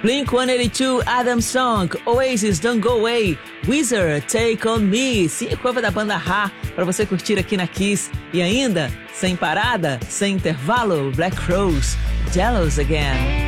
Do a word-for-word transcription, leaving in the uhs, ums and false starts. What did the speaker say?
Blink one eighty-two, Adam Song, Oasis, Don't Go Away, Weezer, Take On Me, sim, cover da banda Ra, para você curtir aqui na Kiss. E ainda, sem parada, sem intervalo, Black Crowes, Jealous Again.